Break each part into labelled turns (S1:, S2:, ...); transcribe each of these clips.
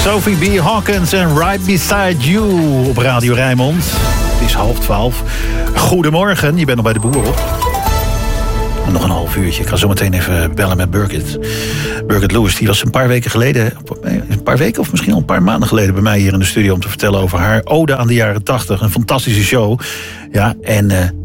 S1: Sophie B. Hawkins en Right Beside You op Radio Rijnmond. Het is 11:30. Goedemorgen, je bent nog bij de boer op. Nog een half uurtje. Ik ga zo meteen even bellen met Birgit. Birgit Lewis, die was een paar weken geleden... een paar weken of misschien al een paar maanden geleden... bij mij hier in de studio om te vertellen over haar ode aan de jaren 80. Een fantastische show. Ja, en...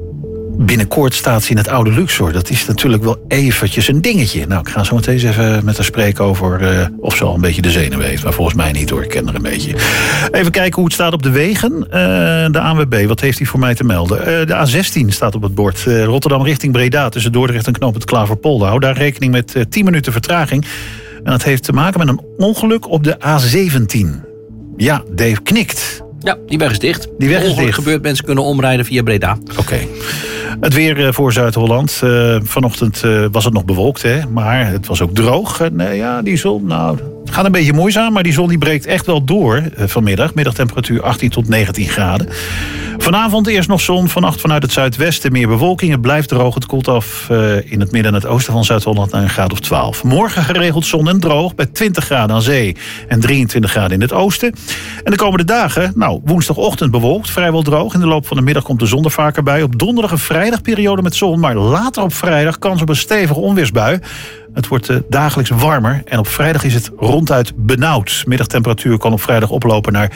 S1: binnenkort staat ze in het oude Luxor. Dat is natuurlijk wel eventjes een dingetje. Nou, ik ga zo meteen eens even met haar spreken over... of ze al een beetje de zenuwen heeft. Maar volgens mij niet hoor, ik ken haar een beetje. Even kijken hoe het staat op de wegen. De ANWB, wat heeft hij voor mij te melden? De A16 staat op het bord. Rotterdam richting Breda tussen Dordrecht en knooppunt Klaverpolder. Hou daar rekening met 10 minuten vertraging. En dat heeft te maken met een ongeluk op de A17. Ja, Dave knikt.
S2: Ja, die weg is dicht.
S1: Die weg is dicht.
S2: Gebeurt, mensen kunnen omrijden via Breda.
S1: Oké. Het weer voor Zuid-Holland. Vanochtend was het nog bewolkt, hè? Maar het was ook droog. En ja, die zon, nou, het gaat een beetje moeizaam, maar die zon die breekt echt wel door vanmiddag. Middagtemperatuur 18 tot 19 graden. Vanavond eerst nog zon, vannacht vanuit het zuidwesten meer bewolking. Het blijft droog, het koelt af in het midden en het oosten van Zuid-Holland naar een graad of 12. Morgen geregeld zon en droog bij 20 graden aan zee en 23 graden in het oosten. En de komende dagen, nou, woensdagochtend bewolkt, vrijwel droog. In de loop van de middag komt de zon er vaker bij. Op donderdag en vrijdag periode met zon, maar later op vrijdag kans op een stevige onweersbui. Het wordt dagelijks warmer en op vrijdag is het ronduit benauwd. Middagtemperatuur kan op vrijdag oplopen naar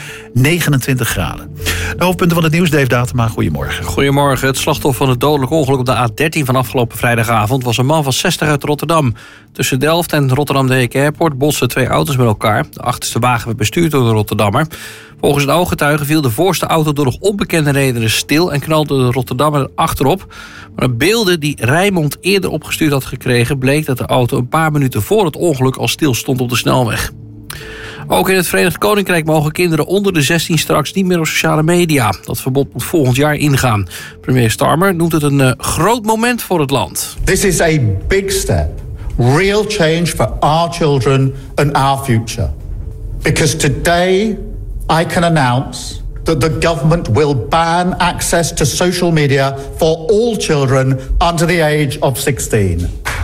S1: 29 graden. De hoofdpunten van het nieuws, Dave Datema, goedemorgen.
S2: Goedemorgen. Het slachtoffer van het dodelijk ongeluk op de A13 van afgelopen vrijdagavond was een man van 60 uit Rotterdam. Tussen Delft en Rotterdam Dijk Airport botsten 2 auto's met elkaar. De achterste wagen werd bestuurd door de Rotterdammer. Volgens een ooggetuige viel de voorste auto door nog onbekende redenen stil en knalde de Rotterdammer achterop. Maar de beelden die Rijnmond eerder opgestuurd had gekregen, bleek dat de auto een paar minuten voor het ongeluk al stil stond op de snelweg. Ook in het Verenigd Koninkrijk mogen kinderen onder de 16 straks niet meer op sociale media. Dat verbod moet volgend jaar ingaan. Premier Starmer noemt het een groot moment voor het land.
S3: This is a big step. Real change for our children and our future. Because today I can announce that the government will ban access to social media for all children under the age of 16.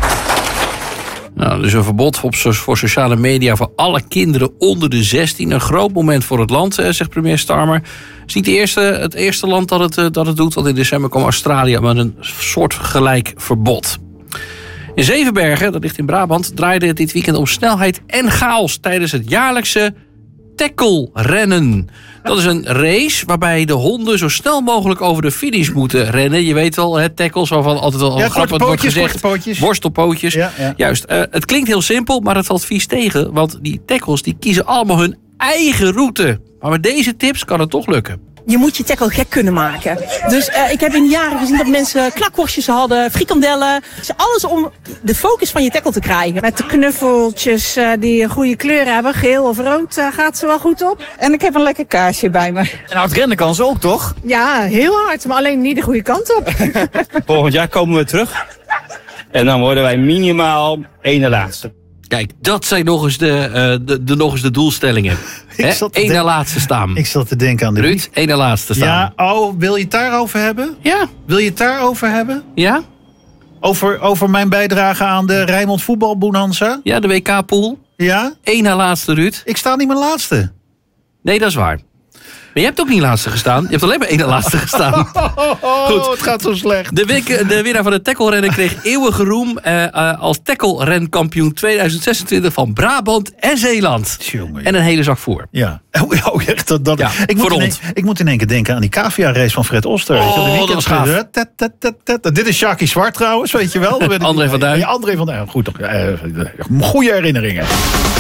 S2: Nou, dus een verbod voor sociale media voor alle kinderen onder de 16. Een groot moment voor het land, zegt premier Starmer. Het is niet het eerste land dat het doet, want in december kwam Australië met een soortgelijk verbod. In Zevenbergen, dat ligt in Brabant, draaide het dit weekend om snelheid en chaos tijdens het jaarlijkse tackle-rennen. Dat is een race waarbij de honden zo snel mogelijk over de finish moeten rennen. Je weet wel, tackles waarvan altijd al grappig wordt gezegd. Worstelpootjes. Ja. Juist, het klinkt heel simpel, maar het valt vies tegen. Want die tackles die kiezen allemaal hun eigen route. Maar met deze tips kan het toch lukken.
S4: Je moet je tackle gek kunnen maken. Dus ik heb in de jaren gezien dat mensen knakworstjes hadden, frikandellen. Dus alles om de focus van je tackle te krijgen.
S5: Met de knuffeltjes die een goede kleur hebben, geel of rood, gaat ze wel goed op. En ik heb een lekker kaarsje bij me.
S6: En hard rennen kan ze ook, toch?
S5: Ja, heel hard, maar alleen niet de goede kant op.
S6: Volgend jaar komen we terug. En dan worden wij minimaal 1 laatste.
S2: Kijk, dat zijn nog eens de doelstellingen. Eén na laatste staan.
S1: Ik zat te denken aan de
S2: Ruud, 1 na laatste staan.
S1: Ja, wil je het daarover hebben?
S2: Ja.
S1: Wil je het daarover hebben?
S2: Ja.
S1: Over mijn bijdrage aan de Rijnmond voetbalbonanza?
S2: Ja, de WK-pool.
S1: Ja.
S2: 1 na laatste, Ruud.
S1: Ik sta niet meer laatste.
S2: Nee, dat is waar. Maar je hebt ook niet laatste gestaan. Je hebt alleen maar 1 na laatste gestaan.
S1: Goed, het gaat zo slecht.
S2: De winnaar van het tackle-rennen kreeg eeuwige roem als tackle-renkampioen 2026 van Brabant en Zeeland.
S1: Jongen.
S2: En een hele zak voer.
S1: Ja. Oh, echt? Dat.
S2: Ja,
S1: ik moet in één keer denken aan die cavia-race van Fred Oster.
S2: Oh, dat was gaaf.
S1: Dit is Sjaki Zwart trouwens, weet je wel.
S2: André van Duin.
S1: Ja, André van Duin. Goed, goede herinneringen.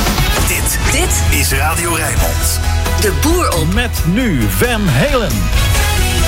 S7: Dit is Radio Rijnmond. De boer op.
S1: Met nu Van Halen.